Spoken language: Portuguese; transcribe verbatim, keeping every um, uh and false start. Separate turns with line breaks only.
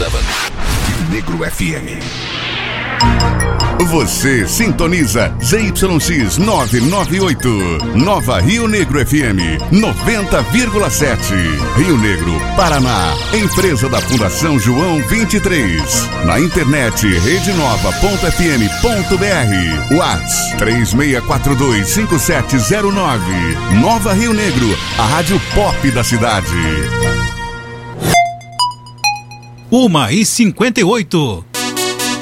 sete. Rio Negro F M.
Você sintoniza Z Y X novecentos e noventa e oito, Nova Rio Negro F M noventa vírgula sete, Rio Negro, Paraná. Empresa da Fundação João vinte e três. Na internet rede nova ponto f m ponto b r. WhatsApp três seis quatro dois cinco sete zero nove. Nova Rio Negro, a rádio pop da cidade.
Uma e cinquenta e oito.